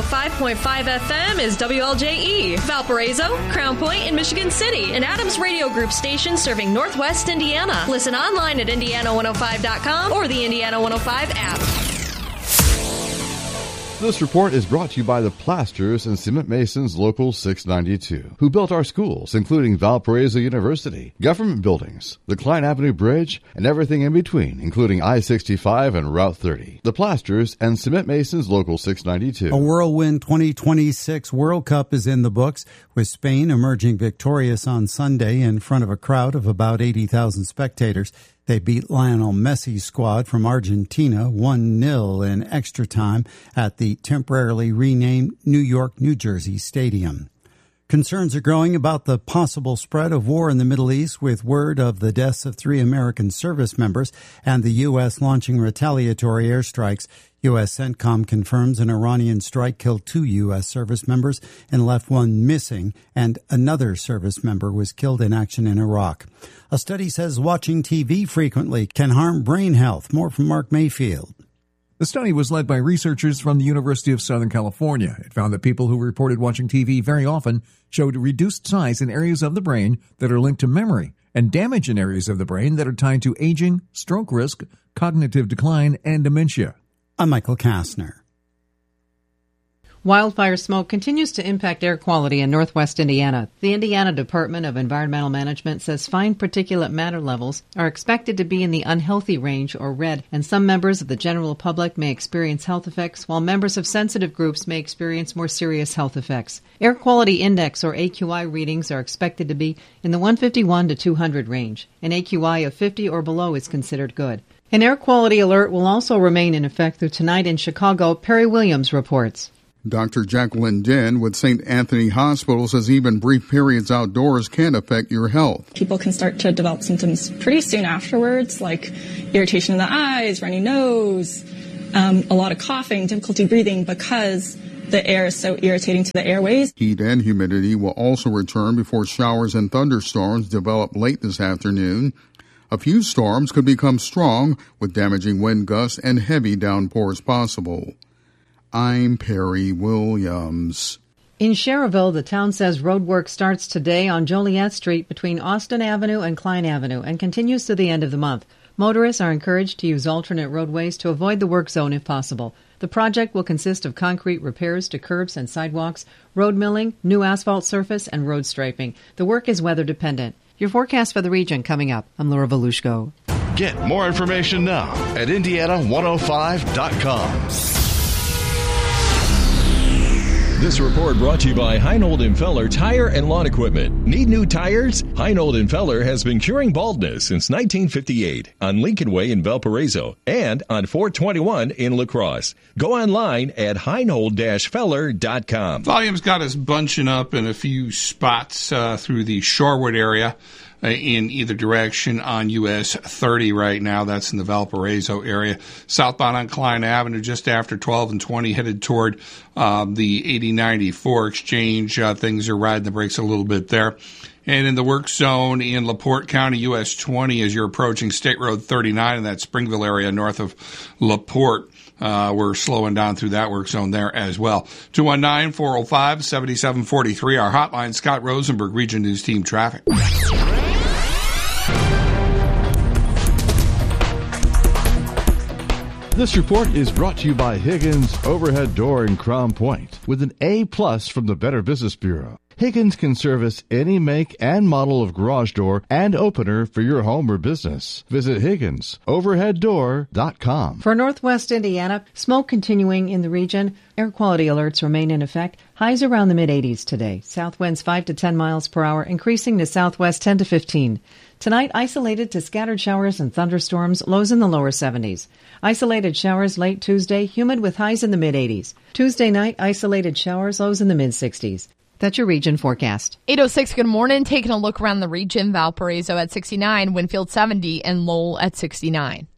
105.5 FM is WLJE, Valparaiso, Crown Point, and Michigan City, an Adams Radio Group station serving Northwest Indiana. Listen online at Indiana105.com or the Indiana 105 app. This report is brought to you by the Plasters and Cement Masons Local 692, who built our schools, including Valparaiso University, government buildings, the Klein Avenue Bridge, and everything in between, including I-65 and Route 30. The Plasters and Cement Masons Local 692. A whirlwind 2026 World Cup is in the books, with Spain emerging victorious on Sunday in front of a crowd of about 80,000 spectators. They beat Lionel Messi's squad from Argentina 1-0 in extra time at the temporarily renamed New York, New Jersey Stadium. Concerns are growing about the possible spread of war in the Middle East, with word of the deaths of 3 American service members and the U.S. launching retaliatory airstrikes. U.S. CENTCOM confirms an Iranian strike killed 2 U.S. service members and left 1 missing, and another service member was killed in action in Iraq. A study says watching TV frequently can harm brain health. More from Mark Mayfield. The study was led by researchers from the University of Southern California. It found that people who reported watching TV very often showed reduced size in areas of the brain that are linked to memory and damage in areas of the brain that are tied to aging, stroke risk, cognitive decline, and dementia. I'm Michael Kastner. Wildfire smoke continues to impact air quality in northwest Indiana. The Indiana Department of Environmental Management says fine particulate matter levels are expected to be in the unhealthy range, or red, and some members of the general public may experience health effects, while members of sensitive groups may experience more serious health effects. Air Quality Index, or AQI, readings are expected to be in the 151 to 200 range. An AQI of 50 or below is considered good. An air quality alert will also remain in effect through tonight in Chicago, Perry Williams reports. Dr. Jacqueline Den with St. Anthony Hospital says even brief periods outdoors can affect your health. People can start to develop symptoms pretty soon afterwards, like irritation in the eyes, runny nose, a lot of coughing, difficulty breathing, because the air is so irritating to the airways. Heat and humidity will also return before showers and thunderstorms develop late this afternoon. A few storms could become strong, with damaging wind gusts and heavy downpours possible. I'm Perry Williams. In Cherville, the town says road work starts today on Joliet Street between Austin Avenue and Klein Avenue and continues to the end of the month. Motorists are encouraged to use alternate roadways to avoid the work zone if possible. The project will consist of concrete repairs to curbs and sidewalks, road milling, new asphalt surface, and road striping. The work is weather dependent. Your forecast for the region coming up. I'm Laura Volushko. Get more information now at Indiana105.com. This report brought to you by Heinold & Feller Tire and Lawn Equipment. Need new tires? Heinold & Feller has been curing baldness since 1958 on Lincoln Way in Valparaiso and on 421 in La Crosse. Go online at heinold-feller.com. Volume's got us bunching up in a few spots through the Shorewood area in either direction on US 30 right now. That's in the Valparaiso area. Southbound on Klein Avenue just after 12 and 20 headed toward the 8094 exchange. Things are riding the brakes a little bit there. And in the work zone in LaPorte County, US 20, as you're approaching State Road 39 in that Springville area north of LaPorte. We're slowing down through that work zone there as well. 219-405-7743, our hotline. Scott Rosenberg, Region News Team Traffic. This report is brought to you by Higgins Overhead Door in Crown Point with an A+ from the Better Business Bureau. Higgins can service any make and model of garage door and opener for your home or business. Visit HigginsOverheadDoor.com. For Northwest Indiana, smoke continuing in the region. Air quality alerts remain in effect. Highs around the mid-80s today. South winds 5 to 10 miles per hour, increasing to southwest 10 to 15. Tonight, isolated to scattered showers and thunderstorms, lows in the lower 70s. Isolated showers late Tuesday, humid with highs in the mid-80s. Tuesday night, isolated showers, lows in the mid-60s. That's your region forecast. 8:06, good morning. Taking a look around the region. Valparaiso at 69, Winfield 70, and Lowell at 69.